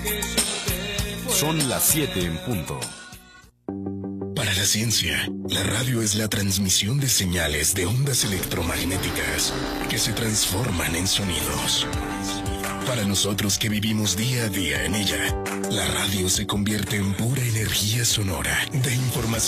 Son las 7 en punto. Para la ciencia, la radio es la transmisión de señales de ondas electromagnéticas que se transforman en sonidos. Para nosotros que vivimos día a día en ella, la radio se convierte en pura energía sonora de información.